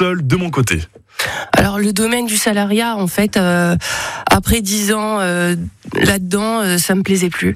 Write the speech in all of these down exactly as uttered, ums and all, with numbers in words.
seule de mon côté. Alors le domaine du salariat, en fait, euh, après dix ans euh, là-dedans, euh, ça me plaisait plus.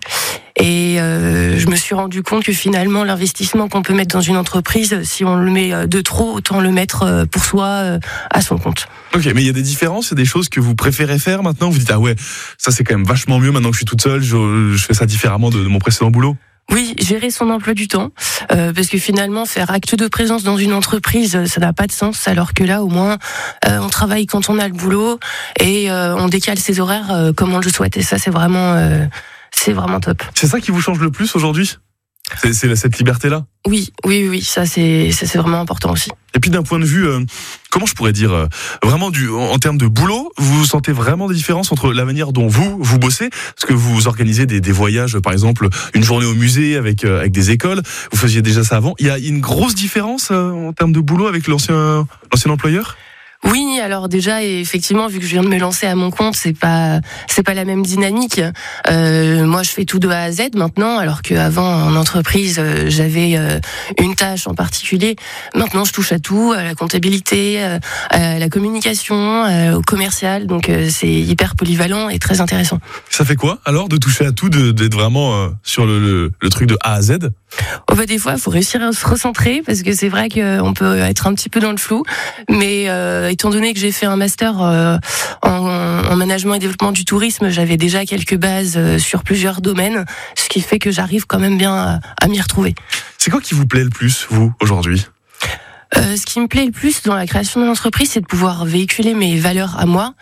Et euh, je me suis rendu compte que finalement, l'investissement qu'on peut mettre dans une entreprise, si on le met de trop, autant le mettre pour soi, euh, à son compte. Ok, mais il y a des différences, il y a des choses que vous préférez faire maintenant. Vous dites ah ouais, ça c'est quand même vachement mieux maintenant que je suis toute seule. Je, je fais ça différemment de, de mon précédent boulot. Oui, gérer son emploi du temps, euh, parce que finalement faire acte de présence dans une entreprise, ça n'a pas de sens, alors que là au moins euh, on travaille quand on a le boulot et euh, on décale ses horaires euh, comme on le souhaite. Et ça c'est vraiment, euh, c'est vraiment top. C'est ça qui vous change le plus aujourd'hui ? C'est, c'est cette liberté-là ? Oui, oui, oui, ça c'est, ça c'est vraiment important aussi. Et puis d'un point de vue, euh, comment je pourrais dire, euh, vraiment du, en, en termes de boulot, vous sentez vraiment des différences entre la manière dont vous vous bossez, parce que vous organisez des, des voyages, par exemple une journée au musée avec euh, avec des écoles. Vous faisiez déjà ça avant. Il y a une grosse différence euh, en termes de boulot avec l'ancien l'ancien employeur ? Oui, alors déjà, effectivement, vu que je viens de me lancer à mon compte, c'est pas, c'est pas la même dynamique. Euh, moi, je fais tout de A à Z maintenant, alors qu'avant, en entreprise, euh, j'avais euh, une tâche en particulier. Maintenant, je touche à tout, à la comptabilité, euh, à la communication, euh, au commercial. Donc, euh, c'est hyper polyvalent et très intéressant. Ça fait quoi, alors, de toucher à tout, de, d'être vraiment euh, sur le, le, le truc de A à Z ? Oh bah des fois, il faut réussir à se recentrer parce que c'est vrai qu'on peut être un petit peu dans le flou. Mais euh, étant donné que j'ai fait un master euh, en, en management et développement du tourisme, j'avais déjà quelques bases euh, sur plusieurs domaines, ce qui fait que j'arrive quand même bien à, à m'y retrouver. C'est quoi qui vous plaît le plus, vous, aujourd'hui ? Euh, ce qui me plaît le plus dans la création de l'entreprise, c'est de pouvoir véhiculer mes valeurs à moi.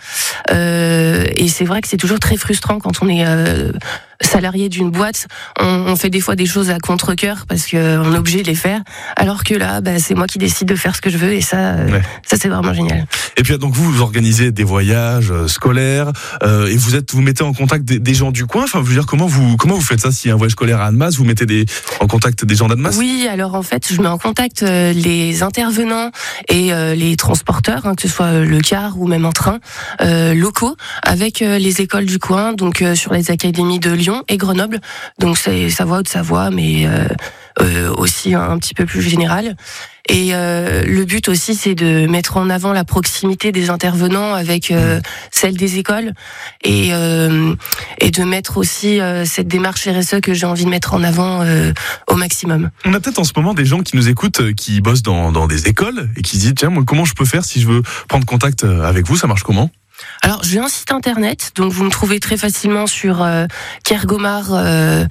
Euh, et c'est vrai que c'est toujours très frustrant quand on est euh, salarié d'une boîte. On, on fait des fois des choses à contre-cœur parce qu'on est obligé de les faire. Alors que là, bah, c'est moi qui décide de faire ce que je veux et ça, euh, ouais. ça c'est vraiment génial. Et puis donc vous, vous organisez des voyages euh, scolaires euh, et vous êtes, vous mettez en contact des, des gens du coin. Enfin, je veux dire, comment vous comment vous faites ça si un voyage scolaire à Annemasse, vous mettez des en contact des gens d'Annemasse ? Oui, alors en fait, je mets en contact euh, les intervenants et euh, les transporteurs, hein, que ce soit le car ou même en train, euh, locaux, avec euh, les écoles du coin, donc euh, sur les académies de Lyon et Grenoble. Donc c'est Savoie, Haute-Savoie, mais euh, euh, aussi un, un petit peu plus général. Et euh, le but aussi, c'est de mettre en avant la proximité des intervenants avec euh, celle des écoles et euh, et de mettre aussi euh, cette démarche R S E que j'ai envie de mettre en avant euh, au maximum. On a peut-être en ce moment des gens qui nous écoutent, euh, qui bossent dans dans des écoles et qui se disent tiens, moi, comment je peux faire si je veux prendre contact avec vous ? Ça marche comment ? Alors, j'ai un site internet, donc vous me trouvez très facilement sur euh, kergomar point com euh,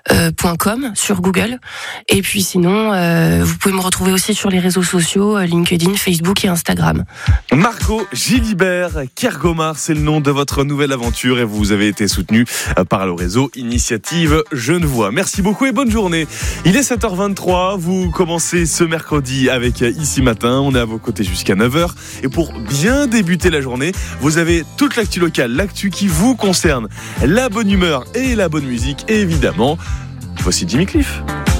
euh, sur Google. Et puis sinon, euh, vous pouvez me retrouver aussi sur les réseaux sociaux, euh, LinkedIn, Facebook et Instagram. Margot Gilibert, Kergomar, c'est le nom de votre nouvelle aventure et vous avez été soutenu par le réseau Initiative Genevois. Merci beaucoup et bonne journée. Il est sept heures vingt-trois, vous commencez ce mercredi avec Ici Matin. On est à vos côtés jusqu'à neuf heures. Et pour bien débuter la journée, vous avez toute l'actu locale, l'actu qui vous concerne, la bonne humeur et la bonne musique, et évidemment, voici Jimmy Cliff.